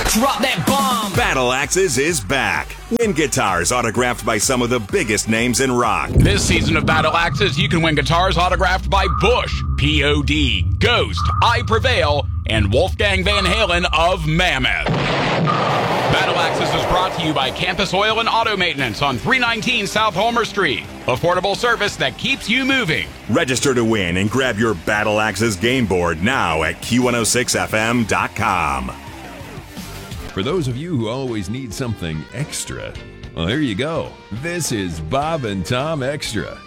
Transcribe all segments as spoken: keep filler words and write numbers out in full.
Drop that bomb. Battle Axes is back. Win guitars autographed by some of the biggest names in rock. This season of Battle Axes, you can win guitars autographed by Bush, P O D, Ghost, I Prevail, and Wolfgang Van Halen of Mammoth. Battle Axes is brought to you by Campus Oil and Auto Maintenance on three nineteen South Homer Street. Affordable service that keeps you moving. Register to win and grab your Battle Axes game board now at Q one oh six F M dot com. For those of you who always need something extra, well, here you go. This is Bob and Tom Extra.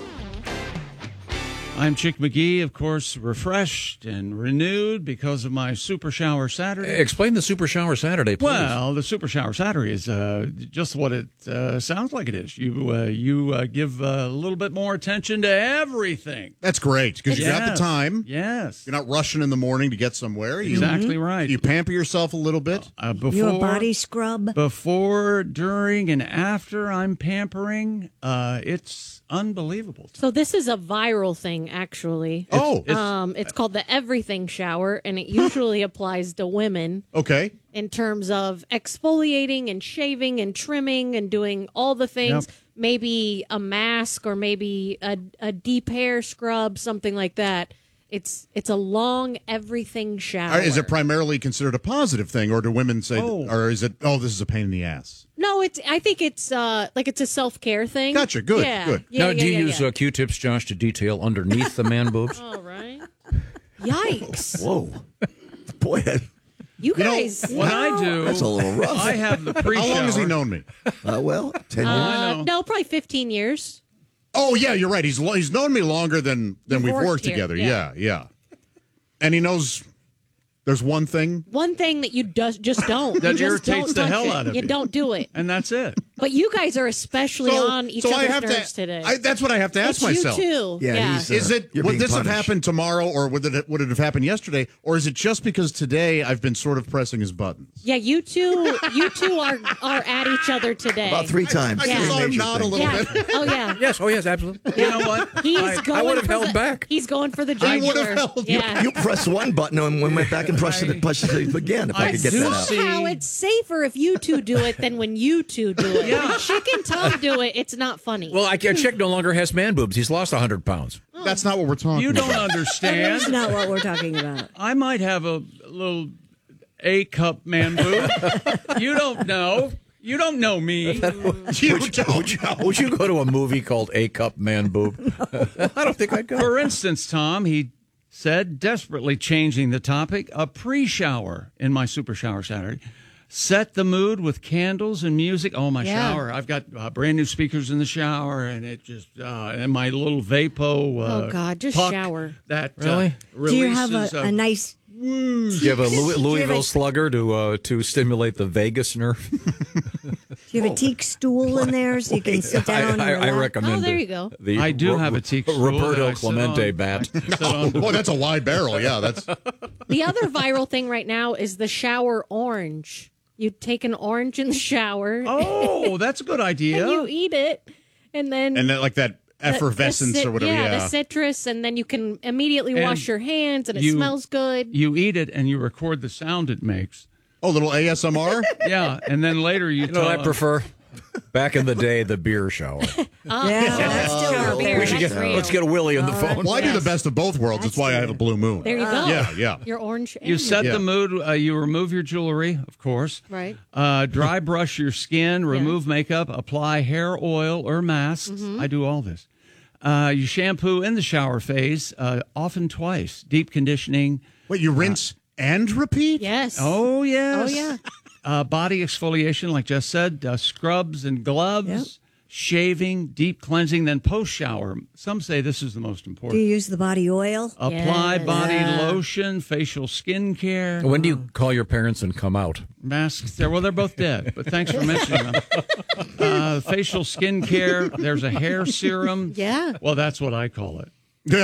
I'm Chick McGee, of course, refreshed and renewed because of my Super Shower Saturday. Explain the Super Shower Saturday, please. Well, the Super Shower Saturday is uh, just what it uh, sounds like it is. You uh, you uh, give uh, a little bit more attention to everything. That's great, because you Yes. got the time. Yes. You're not rushing in the morning to get somewhere. You, Exactly right. You pamper yourself a little bit. Uh, before, You a body scrub? Before, during, and after I'm pampering, uh, it's unbelievable. So this is a viral thing, actually. Oh. It's- Um, it's called the everything shower, and it usually applies to women Okay. in terms of exfoliating and shaving and trimming and doing all the things. Yep. Maybe a mask or maybe a, a deep hair scrub, something like that. It's it's a long everything shower. Uh, Is it primarily considered a positive thing, or do women say, Oh. or is it, oh, this is a pain in the ass? No, it's. I think it's uh, like it's a self care thing. Gotcha. Good, Yeah. good. Yeah, now, yeah, do you yeah, use yeah. Uh, Q-tips, Josh, to detail underneath the man boobs? All right. Yikes! Whoa. Boy, that, You know, guys. What I do, that's a little rough. I have the pre-shower. How long has he known me? Uh, well, ten years. Uh, know. no, probably fifteen years. Oh, yeah, you're right. He's lo- he's known me longer than, than You've we've worked worked here, together. yeah. Yeah, yeah. And he knows there's one thing. One thing that you does, just don't. That you just irritates don't the touch hell it. out of you. you. don't do it. And that's it. But you guys are especially on each I other's have nerves to, today. I, that's what I have to ask it's myself. You too. Yeah, Yeah. he's, uh, Is it You're would being this have punished. happened tomorrow, or would it would it have happened yesterday, or is it just because today I've been sort of pressing his buttons? Yeah, you two. You two are are at each other today. About three times. I Yeah. just saw him Major nod a thing. little Yeah. bit. Oh yeah. Yes, oh yes, absolutely. You know what? He's I- going. I would have for held the, back. He's going for the I would jugular. have held- Yeah. You press one button and we went back and pressed it, pushed it again if I, I could get do that out. see- How it's safer if you two do it than when you two do it. Yeah. When Chick and Tom do it, it's not funny. Well, I can't. Chick no longer has man boobs. He's lost one hundred pounds. That's not what we're talking You about. don't understand. That's not what we're talking about. I might have a little A cup man boob. You don't know. You don't know me. You don't know. Would you go to a movie called A Cup Man Boob? I don't think I'd go. For instance, Tom, he said, desperately changing the topic, a pre-shower in my Super Shower Saturday. Set the mood with candles and music. Oh, my Yeah. shower. I've got uh, brand new speakers in the shower, and it just, uh, and my little Vapo. Uh, Oh, God, just puck shower. That Really? Uh, Do you have releases, a, uh, a nice... Do you have a Louis, Louisville a- Slugger to uh, to stimulate the vagus nerve? Do you have a teak stool in there so you can sit I, down? I, and I relax? recommend. Oh, there the- you go. The I do Ro- have a teak stool that Roberto I sit Clemente on. bat. sit on- Boy, that's a wide barrel. Yeah, that's. The other viral thing right now is the shower orange. You take an orange in the shower Oh, that's a good idea. and you eat it, and then And then, like that the- effervescence the cit- or whatever. Yeah, Yeah. the citrus, and then you can immediately And wash your hands, and it you- smells good. You eat it, and you record the sound it makes. Oh, little A S M R. Yeah, and then later you, You know, tell what I prefer back in the day the beer shower. Yeah, that's still out beer, there. We should that's get, real. let's get Willie on the phone. Well, I do Yes. the best of both worlds. That's why I have a blue moon. There you go. Yeah, yeah. Your orange. You and set Yeah. the mood. Uh, you remove your jewelry, of course. Right. Uh, dry brush your skin. Remove makeup. Apply hair oil or masks. Mm-hmm. I do all this. Uh, you shampoo in the shower phase, uh, often twice. Deep conditioning. Wait, you rinse and repeat? Yes. Oh yes. Oh, yeah. Uh, body exfoliation, like Jess said. Uh, scrubs and gloves. Yep. Shaving, deep cleansing, then post shower. Some say this is the most Do important. you use the body oil? Apply Yes. body Yeah. lotion, facial skin care. When do you call your parents and come out? Masks there. Well, they're both dead, but thanks for mentioning them. Uh, facial skin care. There's a hair serum. Yeah. Well, that's what I call it.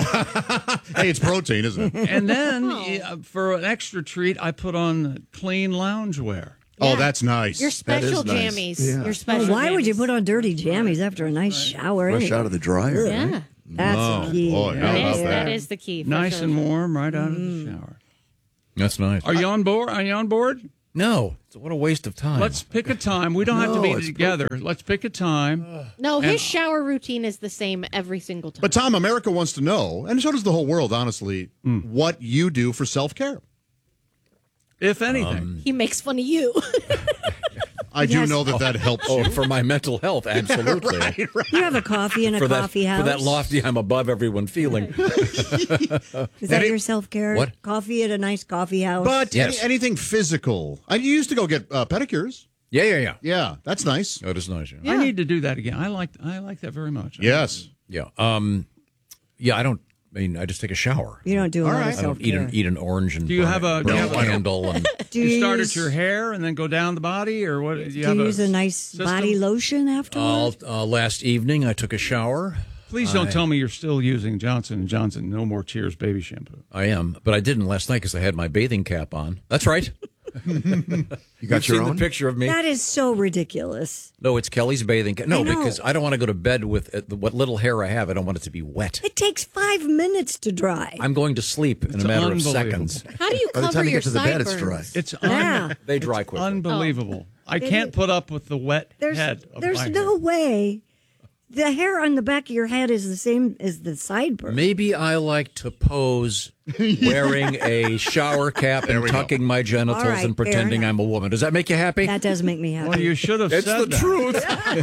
Hey, it's protein, isn't it? And then uh, for an extra treat, I put on clean loungewear. Oh, that's nice. Your special nice. jammies. Yeah. Your Oh, special. why would you jammies. put on dirty jammies after a nice shower? Fresh anyway? out of the dryer. Yeah. That's Oh, the key. boy, how That about is, that? that is the key. for Nice sure. and warm right out of the shower. That's nice. Are you on board? Are you on board? No. What a waste of time. Let's pick a time. We don't have to No, be it's together. Let's pick a time. No, his And- shower routine is the same every single time. But Tom, America wants to know, and so does the whole world, honestly, what you do for self-care. If anything. he makes fun of you. I do Yes. know that that helps Oh, you. for my mental health, absolutely. Right, right. You have a coffee in a For that, coffee house. for that lofty, I'm above everyone feeling. Is that Any- your self care? What? Coffee at a nice coffee house. But Yes. any, anything physical. I used to go get uh, pedicures. Yeah, yeah, yeah. Yeah, that's nice. That is nice. Yeah. I need to do that again. I like I like that very much. Yes. Yeah. Um, yeah, I don't, I mean, I just take a shower. you don't do a All lot right. of I don't self eat care. an, eat an orange and Do you burn have it- a- do burn you a have a- candle. And, Do You start use, at your hair and then go down the body, or what? Do you, do have you use a nice system? body lotion afterwards? uh, uh, last evening, I took a shower. Please don't tell me you're still using Johnson and Johnson No More Tears baby shampoo. I am, but I didn't last night because I had my bathing cap on. That's right. You got You've your seen own? the picture of me. That is so ridiculous. No, it's Kelly's bathing cap. No, I know. because I don't want to go to bed with uh, the- what little hair I have. I don't want it to be wet. It takes five minutes to dry. I'm going to sleep in It's a matter of unbelievable. seconds. How do you By the cover time you your get to the bed, it's sideburns? dry. It's un- Yeah. They dry quickly. unbelievable. I can't put up with the wet There's head of there's my no hair. way. The hair on the back of your head is the same as the sideburn. Maybe I like to pose wearing a shower cap and we go. tucking my genitals All right, and fair pretending enough. I'm a woman. Does that make you happy? That does make me happy. Well, you should have It's said the that. truth.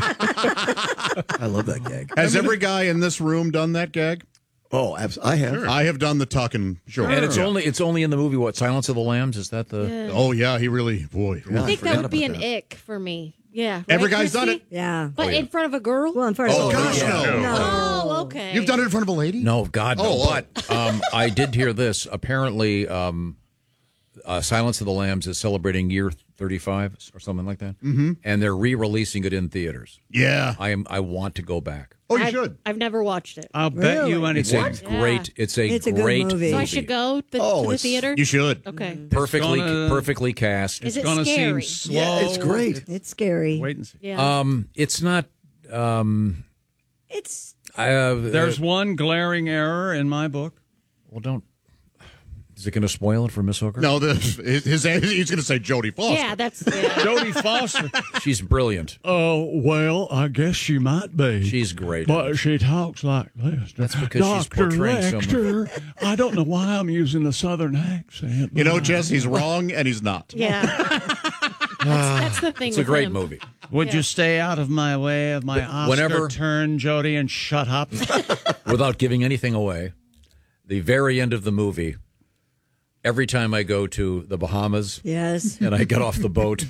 I love that gag. Has every guy in this room done that gag? Oh, abs- I have. I have done the tucking. Sure. And it's Yeah. only it's only in the movie, what, Silence of the Lambs? Is that the... Oh, yeah, he really, boy. Yeah, I think that forgot would be an about that. ick for me. Yeah. Every right, guy's done Christy? it. yeah. But in front of a girl? Well, in front of Oh, the gosh, no. oh, okay. You've done it in front of a lady? No, God, no. Oh, oh. But um, I did hear this. Apparently, um, uh, Silence of the Lambs is celebrating year thirty-five or something like that. Mm-hmm. And they're re-releasing it in theaters. Yeah. I am. I want to go back. Oh, you I've, should. I've never watched it. I'll bet you Really? It's a anything. Yeah. great. It's a It's a good great movie. So I should go th- Oh, to the it's- theater? You should. Okay. perfectly gonna- perfectly cast. Is it Gonna scary? seem slow. Yeah, it's great. It's scary. Wait and see. Yeah. Um, it's not. Um, It's uh, There's one glaring error in my book. well, don't. Is it going to spoil it for Miss Hooker? No, the, his, his, he's going to say Jodie Foster. yeah, that's. Yeah. Jodie Foster. She's brilliant. Oh, well, I guess she might be. She's great. But she talks like this. That's because she's Doctor portraying someone- Lecter, I don't know why I'm using a southern accent. You know, Jess, he's wrong and he's not. Yeah. that's, that's the thing. It's a with great him. movie. Would Yeah. you stay out of my way of my Oscar Whenever- turn, Jodie, and shut up? Without giving anything away, the very end of the movie, every time I go to the Bahamas yes. and I get off the boat,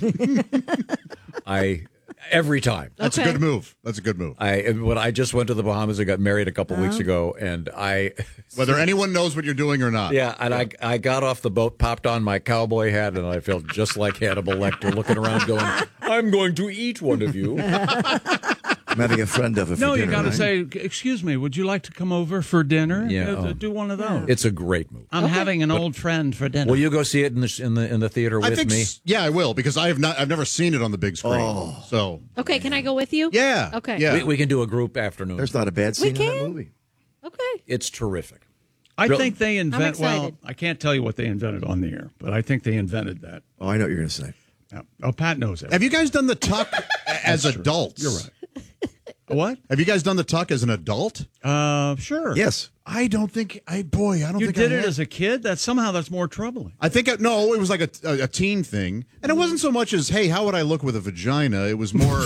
I every time. That's Okay. a good move. That's a good move. I when I just went to the Bahamas, I got married a couple weeks ago, and I Whether anyone knows what you're doing or not. yeah, and I I got off the boat, popped on my cowboy hat, and I felt just like Hannibal Lecter, looking around, going, "I'm going to eat one of you." I'm having a friend over for No, you dinner, got to right? say, excuse me, would you like to come over for dinner? Yeah, Uh, oh. Do one of those. It's a great movie. I'm having an old friend for dinner. Will you go see it in the in the in the theater I with think, me? s- yeah, I will because I have not. I've never seen it on the big screen. Oh. So Okay, can I go with you? yeah, Okay. yeah. We, we can do a group afternoon. There's not a bad scene in that can? movie. Okay. It's terrific. I Real- think they invent. Well, excited. I can't tell you what they invented on the air, but I think they invented that. Oh, I know what you're going to say. Yeah. Oh, Pat knows it. Have you guys done the tuck as adults? You're right. What? Have you guys done the tuck as an adult? Uh, sure. Yes. I don't think. I boy, I don't You think did I it have. as a kid. That somehow that's more troubling. I think it, no, it was like a, a, a teen thing, and it wasn't so much as, "Hey, how would I look with a vagina?" It was more.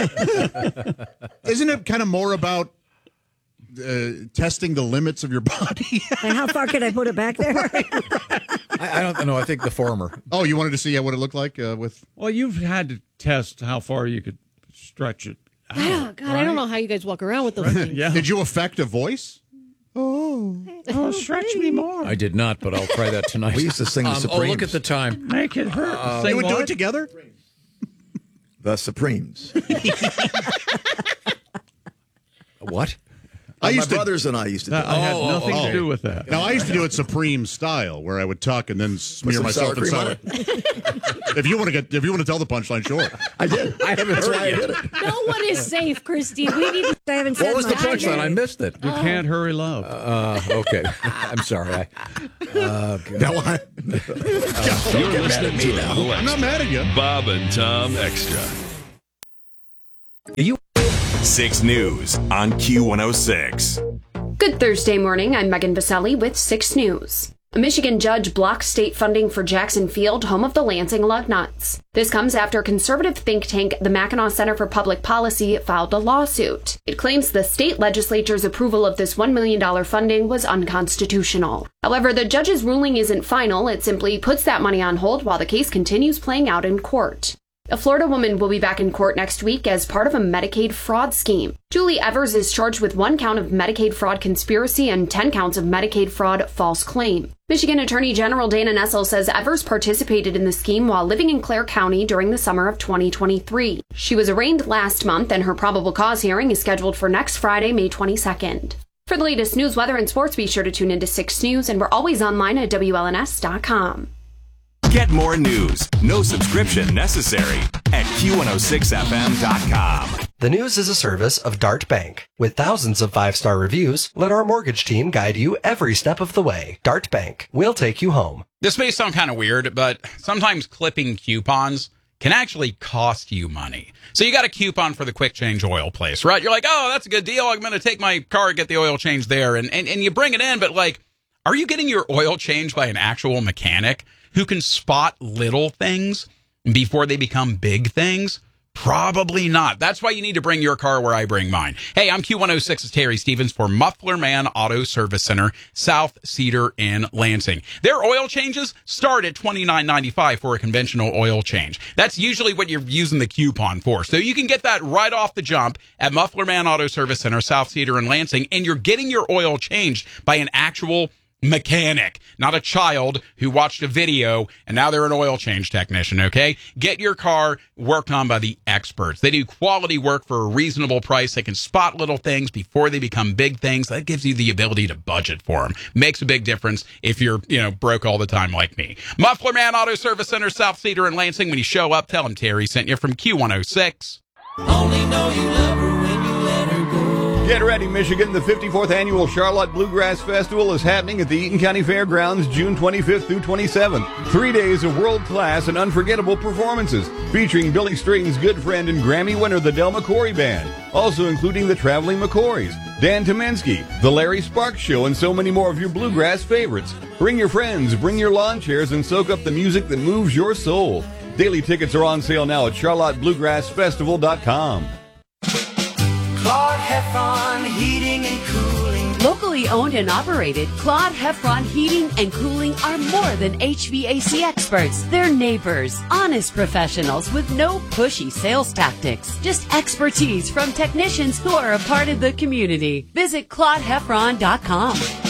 Isn't it kind of more about uh, testing the limits of your body? And how far could I put it back there? I, I don't know. I think the former. Oh, you wanted to see what it looked like uh, with? Well, you've had to test how far you could stretch it. Out, Oh, God, I don't know how you guys walk around with those things. Yeah. Did you affect a voice? Oh, stretch me more. I did not, but I'll try that tonight. We used to sing the Um, oh, Supremes. look at the time. Make it hurt. Uh, Sing They would do what? it together. The Supremes. What? I used my to, brothers and I used to do I it. had Oh, nothing oh. to do with that. Now, I used to do it Supreme style, where I would tuck and then smear some myself sour cream inside on it. If you want to get, if you want to tell the punchline, sure. I did. I haven't That's why I did it. No one is safe, Christy. We need to. I haven't said What was the mine. punchline? I missed it. You can't hurry love. Uh, okay. I'm sorry. I, uh, Now I, You're listening to the I'm not mad at you. Bob and Tom Extra. six News on Q one oh six. Good Thursday morning. I'm Megan Vaselli with six News. A Michigan judge blocked state funding for Jackson Field, home of the Lansing Lugnuts. This comes after conservative think tank the Mackinac Center for Public Policy filed a lawsuit. It claims the state legislature's approval of this one million dollars funding was unconstitutional. However, the judge's ruling isn't final. It simply puts that money on hold while the case continues playing out in court. A Florida woman will be back in court next week as part of a Medicaid fraud scheme. Julie Evers is charged with one count of Medicaid fraud conspiracy and ten counts of Medicaid fraud false claim. Michigan Attorney General Dana Nessel says Evers participated in the scheme while living in Clare County during the summer of twenty twenty-three. She was arraigned last month, and her probable cause hearing is scheduled for next Friday, May twenty-second. For the latest news, weather, and sports, be sure to tune into six News, and we're always online at W L N S dot com. Get more news, no subscription necessary, at Q one oh six F M dot com. The News is a service of Dart Bank. With thousands of five-star reviews, let our mortgage team guide you every step of the way. Dart Bank. We'll take you home. This may sound kind of weird, but sometimes clipping coupons can actually cost you money. So you got a coupon for the Quick Change oil place, right? You're like, oh, that's a good deal. I'm going to take my car and get the oil changed there. And, and, and you bring it in, but like, are you getting your oil changed by an actual mechanic who can spot little things before they become big things? Probably not. That's why you need to bring your car where I bring mine. Hey, I'm Q one oh six's Terry Stevens for Muffler Man Auto Service Center, South Cedar in Lansing. Their oil changes start at twenty-nine ninety-five for a conventional oil change. That's usually what you're using the coupon for. So you can get that right off the jump at Muffler Man Auto Service Center, South Cedar in Lansing, and you're getting your oil changed by an actual mechanic, not a child who watched a video and now they're an oil change technician, okay? Get your car worked on by the experts. They do quality work for a reasonable price. They can spot little things before they become big things. That gives you the ability to budget for them. Makes a big difference if you're, you know, broke all the time like me. Muffler Man Auto Service Center, South Cedar in Lansing. When you show up, tell them Terry sent you from Q one oh six. Only know you love her when you let her go. Get ready, Michigan. The fifty-fourth Annual Charlotte Bluegrass Festival is happening at the Eaton County Fairgrounds June twenty-fifth through twenty-seventh. Three days of world-class and unforgettable performances featuring Billy Strayton's good friend and Grammy winner, the Del McCoury Band. Also including the Traveling McCourys, Dan Tomensky, the Larry Sparks Show, and so many more of your bluegrass favorites. Bring your friends, bring your lawn chairs, and soak up the music that moves your soul. Daily tickets are on sale now at charlotte bluegrass festival dot com. Claude Heffron Heating and Cooling. Locally owned and operated, Claude Heffron Heating and Cooling are more than H V A C experts. They're neighbors, honest professionals with no pushy sales tactics. Just expertise from technicians who are a part of the community. Visit claude heffron dot com.